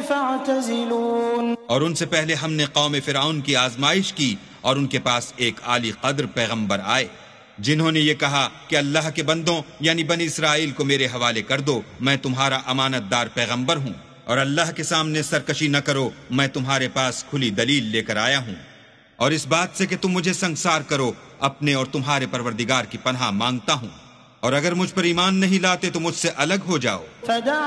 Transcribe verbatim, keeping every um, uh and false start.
फ़अतज़िलून। और उनसे पहले हमने कौम फिरौन की आजमाइश की और उनके पास एक आली कद्र पैगंबर आए जिन्होंने ये कहा कि अल्लाह के बंदों यानी बनी इसराइल को मेरे हवाले कर दो, मैं तुम्हारा अमानतदार पैगंबर हूँ, और अल्लाह के सामने सरकशी न करो, मैं तुम्हारे पास खुली दलील लेकर आया हूँ, और इस बात से कि तुम मुझे संसार करो, अपने और तुम्हारे परवरदिगार की पनाह मांगता हूँ, और अगर मुझ पर ईमान नहीं लाते तो मुझसे अलग हो जाओ।